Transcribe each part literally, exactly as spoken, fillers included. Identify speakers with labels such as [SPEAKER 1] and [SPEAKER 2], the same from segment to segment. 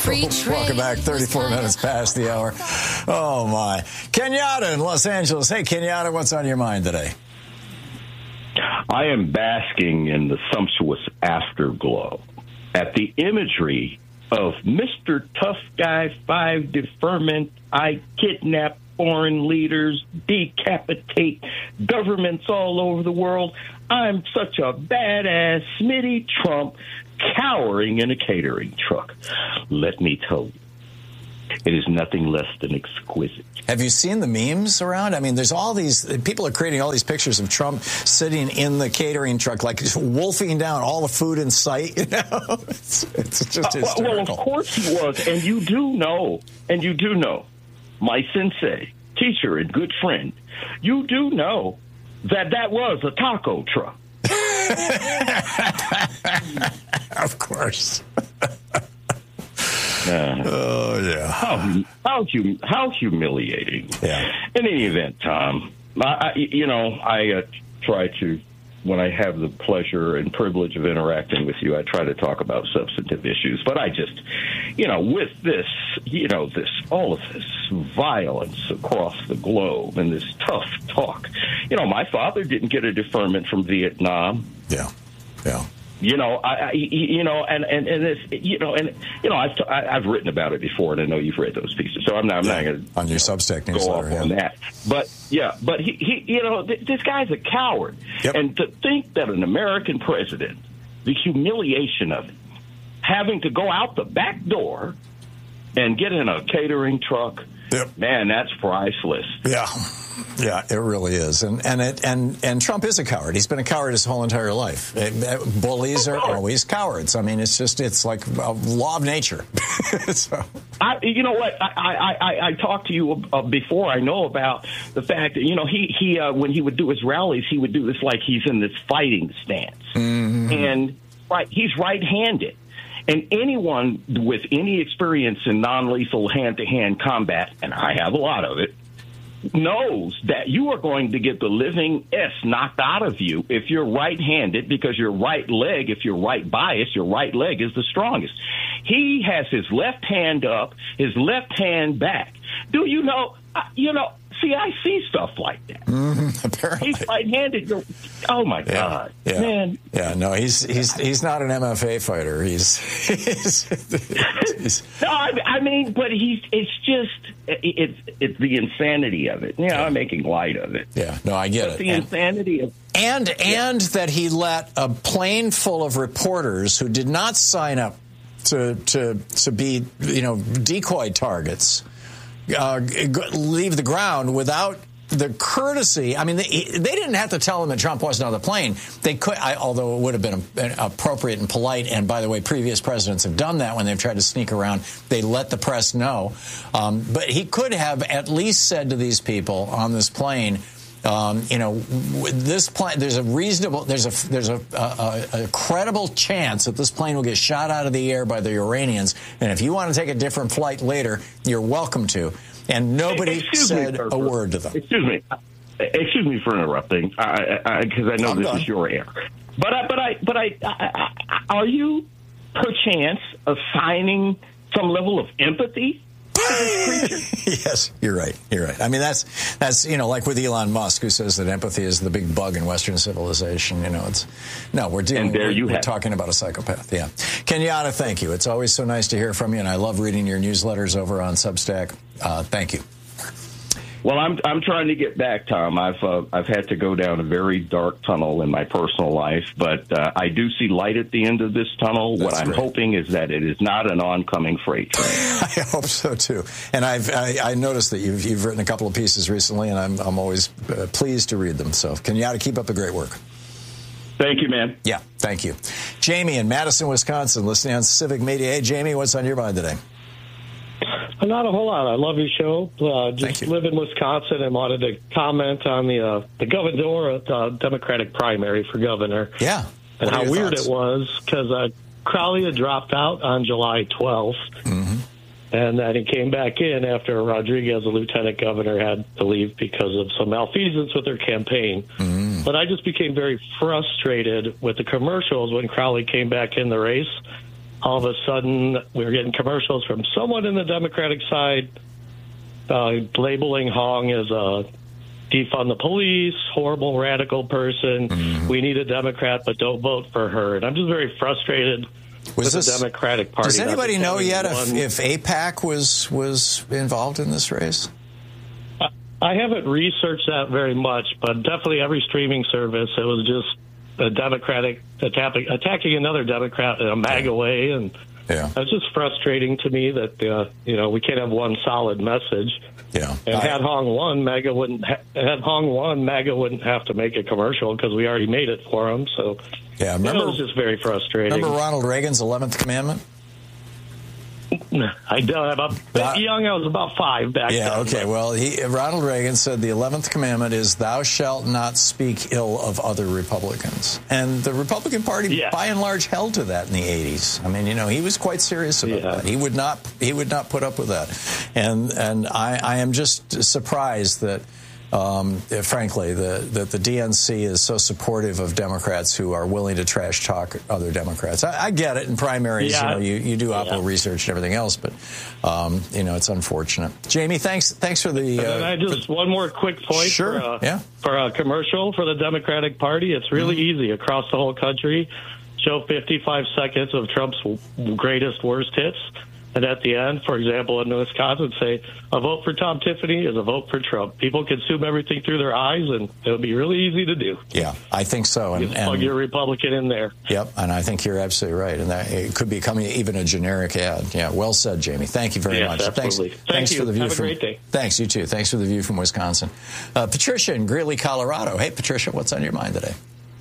[SPEAKER 1] Free trade.
[SPEAKER 2] Welcome back, thirty-four minutes past the hour. Oh, my. Kenyatta in Los Angeles. Hey, Kenyatta, what's on your mind today?
[SPEAKER 3] I am basking in the sumptuous afterglow at the imagery of Mister Tough Guy five deferment. I kidnap foreign leaders, decapitate governments all over the world. I'm such a badass Smitty Trump cowering in a catering truck. Let me tell you, it is nothing less than exquisite.
[SPEAKER 2] Have you seen the memes around? I mean, there's all these, people are creating all these pictures of Trump sitting in the catering truck, like wolfing down all the food in sight. You know, it's, it's just hysterical.
[SPEAKER 3] Uh, well, of course he was. And you do know, and you do know, my sensei, teacher, and good friend, you do know that that was a taco truck.
[SPEAKER 2] Of course.
[SPEAKER 3] Uh,
[SPEAKER 2] oh, yeah.
[SPEAKER 3] How how, hum, how humiliating.
[SPEAKER 2] Yeah.
[SPEAKER 3] In any event, Tom, I, I, you know, I uh, try to, when I have the pleasure and privilege of interacting with you, I try to talk about substantive issues. But I just, you know, with this, you know, this, all of this violence across the globe and this tough talk, you know, my father didn't get a deferment from Vietnam.
[SPEAKER 2] Yeah. Yeah.
[SPEAKER 3] You know, I, I, you know, and, and, and this, you know, and, you know, I've, t- I've written about it before, and I know you've read those pieces, so I'm not, I'm
[SPEAKER 2] yeah.
[SPEAKER 3] not going to
[SPEAKER 2] on your Substack newsletter,
[SPEAKER 3] go off on
[SPEAKER 2] yeah.
[SPEAKER 3] that. But, yeah, but he, he you know, th- this guy's a coward.
[SPEAKER 2] Yep.
[SPEAKER 3] And to think that an American president, the humiliation of it, having to go out the back door and get in a catering truck,
[SPEAKER 2] yep.
[SPEAKER 3] man, that's priceless.
[SPEAKER 2] Yeah. Yeah, it really is, and and it and and Trump is a coward. He's been a coward his whole entire life. Bullies are always cowards. I mean, it's just it's like a law of nature. So.
[SPEAKER 3] I, you know what? I I, I, I talked to you uh, before. I know about the fact that you know he he uh, when he would do his rallies, he would do this like he's in this fighting stance, mm-hmm. and right, he's right-handed. And anyone with any experience in non-lethal hand-to-hand combat, and I have a lot of it, knows that you are going to get the living S knocked out of you if you're right-handed, because your right leg, if you're right biased, your right leg is the strongest. He has his left hand up, his left hand back. Do you know, uh, you know, see, I see stuff like that.
[SPEAKER 2] Mm-hmm, apparently.
[SPEAKER 3] He's right-handed. Oh, my
[SPEAKER 2] yeah,
[SPEAKER 3] God.
[SPEAKER 2] Yeah.
[SPEAKER 3] Man.
[SPEAKER 2] Yeah, no, he's he's he's not an M F A fighter. He's, he's, he's
[SPEAKER 3] No, I, I mean, but he's, it's just, it's it's the insanity of it. You know,
[SPEAKER 2] yeah.
[SPEAKER 3] I'm making light of it.
[SPEAKER 2] Yeah, no, I get
[SPEAKER 3] but
[SPEAKER 2] it.
[SPEAKER 3] the
[SPEAKER 2] and,
[SPEAKER 3] insanity of
[SPEAKER 2] And, and yeah. that he let a plane full of reporters who did not sign up to to to be, you know, decoy targets uh, leave the ground without the courtesy. I mean, they, they didn't have to tell him that Trump wasn't on the plane. They could, I, although it would have been appropriate and polite. And by the way, previous presidents have done that when they've tried to sneak around. They let the press know. Um, but he could have at least said to these people on this plane, Um, you know, this plane. There's a reasonable, there's a there's a, a, a credible chance that this plane will get shot out of the air by the Iranians. And if you want to take a different flight later, you're welcome to. And nobody
[SPEAKER 3] Excuse
[SPEAKER 2] said
[SPEAKER 3] me, sir,
[SPEAKER 2] a word to them.
[SPEAKER 3] Excuse me, excuse me for interrupting, because I, I, I know
[SPEAKER 2] I'm
[SPEAKER 3] this
[SPEAKER 2] done.
[SPEAKER 3] is your air. But I, but I, but I, I, I, are you perchance assigning some level of empathy?
[SPEAKER 2] Yes, you're right. You're right. I mean, that's that's you know, like with Elon Musk, who says that empathy is the big bug in Western civilization. You know, it's no, we're dealing.
[SPEAKER 3] And there
[SPEAKER 2] we're,
[SPEAKER 3] you
[SPEAKER 2] we're
[SPEAKER 3] have
[SPEAKER 2] talking about a psychopath. Yeah, Kenyatta, thank you. It's always so nice to hear from you, and I love reading your newsletters over on Substack. Uh, thank you.
[SPEAKER 3] Well, I'm I'm trying to get back, Tom. I've uh, I've had to go down a very dark tunnel in my personal life, but uh, I do see light at the end of this tunnel.
[SPEAKER 2] That's
[SPEAKER 3] what I'm
[SPEAKER 2] great.
[SPEAKER 3] hoping is that it is not an oncoming freight train.
[SPEAKER 2] I hope so too. And I've I, I noticed that you've you've written a couple of pieces recently, and I'm I'm always uh, pleased to read them. So, Kenyatta, keep up the great work.
[SPEAKER 3] Thank you, man.
[SPEAKER 2] Yeah, thank you, Jamie in Madison, Wisconsin, listening on Civic Media. Hey, Jamie, what's on your mind today?
[SPEAKER 4] Not a whole lot. I love your show. Uh, just live in Wisconsin and wanted to comment on the uh, the governor uh, Democratic primary for governor.
[SPEAKER 2] Yeah.
[SPEAKER 4] And
[SPEAKER 2] What are
[SPEAKER 4] how
[SPEAKER 2] your
[SPEAKER 4] weird
[SPEAKER 2] thoughts?
[SPEAKER 4] it was because uh, Crowley had dropped out on July twelfth.
[SPEAKER 2] Mm-hmm.
[SPEAKER 4] And then he came back in after Rodriguez, the lieutenant governor, had to leave because of some malfeasance with their campaign.
[SPEAKER 2] Mm.
[SPEAKER 4] But I just became very frustrated with the commercials when Crowley came back in the race. all of a sudden we were getting commercials from someone in the Democratic side uh, labeling Hong as a defund the police, horrible radical person. Mm-hmm. We need a Democrat, but don't vote for her. And I'm just very frustrated
[SPEAKER 2] was
[SPEAKER 4] with
[SPEAKER 2] this,
[SPEAKER 4] the Democratic Party.
[SPEAKER 2] Does anybody know yet if, if AIPAC was was involved in this race?
[SPEAKER 4] I haven't researched that very much, but definitely every streaming service, it was just a Democratic attacking, attacking another Democrat in a MAGA way, and yeah. It's just frustrating to me that uh, you know we can't have one solid message.
[SPEAKER 2] Yeah,
[SPEAKER 4] and
[SPEAKER 2] I,
[SPEAKER 4] had Hong won, MAGA wouldn't ha- had Hong won, MAGA wouldn't have to make a commercial because we already made it for him. So
[SPEAKER 2] yeah, remember,
[SPEAKER 4] it was just very frustrating.
[SPEAKER 2] Remember Ronald Reagan's eleventh commandment?
[SPEAKER 4] I don't. I'm a bit young. I was about five back
[SPEAKER 2] yeah,
[SPEAKER 4] then.
[SPEAKER 2] Yeah, okay. Well, he, Ronald Reagan said the eleventh commandment is thou shalt not speak ill of other Republicans. And the Republican Party, yeah. by and large, held to that in the eighties. I mean, you know, he was quite serious about yeah. that. He would not he would not put up with that. And and I, I am just surprised that, um, frankly, the, that the D N C is so supportive of Democrats who are willing to trash talk other Democrats. I, I get it in primaries, yeah. you know, you, you do Oppo yeah. research and everything else, but, um, you know, it's unfortunate. Jamie, thanks thanks for the... Uh,
[SPEAKER 4] and I just,
[SPEAKER 2] for,
[SPEAKER 4] one more quick point
[SPEAKER 2] sure.
[SPEAKER 4] for, uh,
[SPEAKER 2] yeah.
[SPEAKER 4] for a commercial for the Democratic Party. It's really mm-hmm. easy across the whole country. Show fifty-five seconds of Trump's greatest, worst hits. And at the end, for example, in Wisconsin, say, a vote for Tom Tiffany is a vote for Trump. People consume everything through their eyes, and it'll be really easy to do.
[SPEAKER 2] Yeah, I think so.
[SPEAKER 4] And, you plug and, your Republican in there.
[SPEAKER 2] Yep, and I think you're absolutely right. And that it could become even a generic ad. Yeah, well said, Jamie. Thank you very
[SPEAKER 4] yes,
[SPEAKER 2] much.
[SPEAKER 4] Absolutely.
[SPEAKER 2] Thanks,
[SPEAKER 4] Thank
[SPEAKER 2] thanks
[SPEAKER 4] you.
[SPEAKER 2] for the view
[SPEAKER 4] Have
[SPEAKER 2] from,
[SPEAKER 4] a great day.
[SPEAKER 2] Thanks, you too. Thanks for the view from Wisconsin. Uh, Patricia in Greeley, Colorado. Hey, Patricia, what's on your mind today?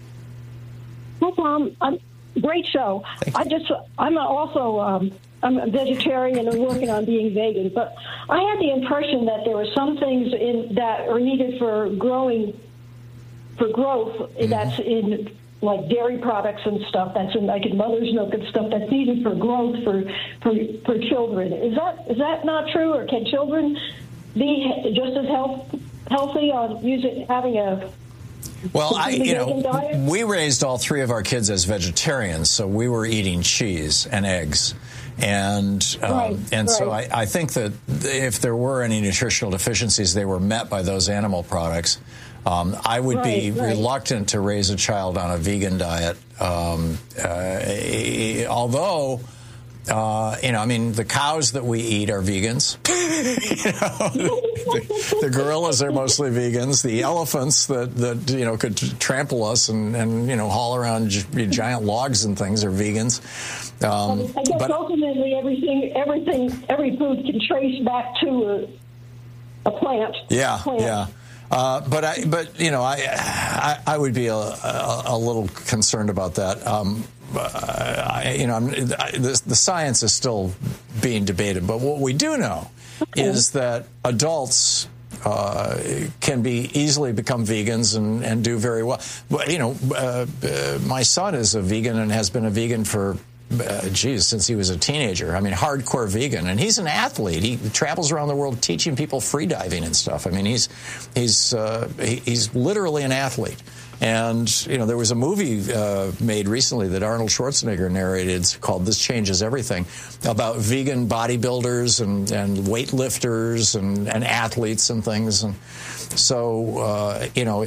[SPEAKER 1] Hi, Tom. Um, great show. I just, I'm also... Um, I'm a vegetarian and working on being vegan, but I had the impression that there were some things in that are needed for growing, for growth. Mm-hmm. That's in like dairy products and stuff. That's in like in mother's milk and stuff. That's needed for growth for for for children. Is that is that not true? Or can children be just as health, healthy on using having a
[SPEAKER 2] Well, I, you know, we raised all three of our kids as vegetarians, so we were eating cheese and eggs. And um,
[SPEAKER 1] right,
[SPEAKER 2] and
[SPEAKER 1] right.
[SPEAKER 2] so I, I think that if there were any nutritional deficiencies, they were met by those animal products. Um, I would right, be right. reluctant to raise a child on a vegan diet, um, uh, although... Uh, you know, I mean, the cows that we eat are vegans. you know, the, the gorillas are mostly vegans. The elephants that, that you know, could trample us and, and you know, haul around gi- giant logs and things are vegans. Um,
[SPEAKER 1] I guess
[SPEAKER 2] but,
[SPEAKER 1] ultimately everything, everything, every food can trace back to a, a plant.
[SPEAKER 2] Yeah,
[SPEAKER 1] a plant.
[SPEAKER 2] yeah. Uh, but I, but you know, I, I, I would be a, a, a little concerned about that. Um, uh, I, you know, I'm, I, the, the science is still being debated, but what we do know okay. is that adults uh, can be easily become vegans and, and do very well. But you know, uh, uh, my son is a vegan and has been a vegan for. Uh, geez, since he was a teenager. I mean, hardcore vegan, and he's an athlete. He travels around the world teaching people free diving and stuff. I mean, he's he's uh, he, he's literally an athlete. And you know, there was a movie uh, made recently that Arnold Schwarzenegger narrated called "This Changes Everything," about vegan bodybuilders and and weightlifters and and athletes and things. And so, uh, you know, uh,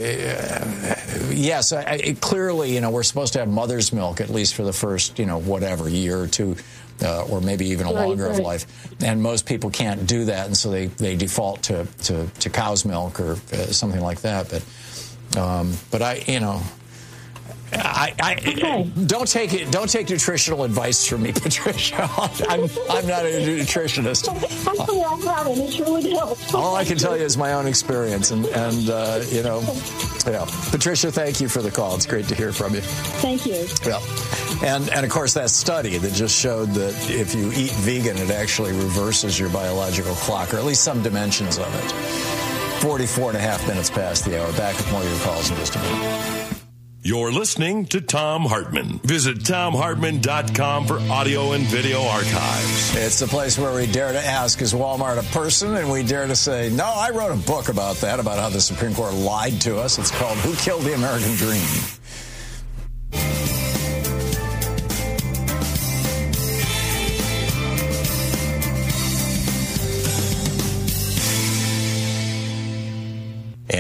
[SPEAKER 2] yes, I, I, clearly, you know, we're supposed to have mother's milk at least for the first, you know, whatever year or two, uh, or maybe even a
[SPEAKER 1] right,
[SPEAKER 2] longer
[SPEAKER 1] right.
[SPEAKER 2] of life. And most people can't do that, and so they, they default to, to, to cow's milk or uh, something like that. But, um, but I, you know. I, I okay. don't take it. Don't take nutritional advice from me, Patricia. I'm, I'm not a nutritionist.
[SPEAKER 1] Actually, I haven't. It's really helpful.
[SPEAKER 2] All I can tell you is my own experience, and and uh, you know, yeah. Patricia, thank you for the call. It's great to hear from you.
[SPEAKER 1] Thank you.
[SPEAKER 2] Yeah, and and of course that study that just showed that if you eat vegan, it actually reverses your biological clock, or at least some dimensions of it. forty-four and a half minutes past the hour. Back with more of your calls in just a minute.
[SPEAKER 5] You're listening to Thom Hartmann. Visit Thom Hartmann dot com for audio and video archives.
[SPEAKER 2] It's the place where we dare to ask, is Walmart a person? And we dare to say, no, I wrote a book about that, about how the Supreme Court lied to us. It's called Who Killed the American Dream?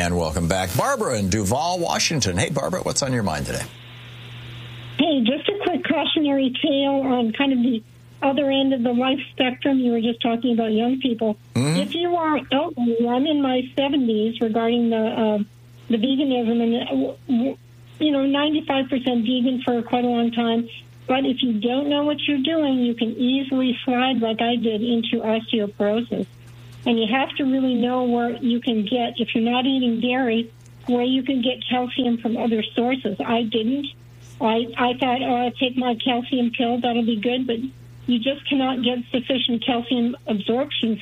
[SPEAKER 2] And welcome back, Barbara in Duval, Washington. Hey, Barbara, what's on your mind today?
[SPEAKER 6] Hey, just a quick cautionary tale on kind of the other end of the life spectrum. You were just talking about young people. Mm-hmm. If you are elderly, I'm in my seventies regarding the uh, the veganism, and you know, ninety-five percent vegan for quite a long time. But if you don't know what you're doing, you can easily slide, like I did, into osteoporosis. And you have to really know where you can get, if you're not eating dairy, where you can get calcium from other sources. I didn't. I, I thought, oh, I'll take my calcium pill, that'll be good, but you just cannot get sufficient calcium absorption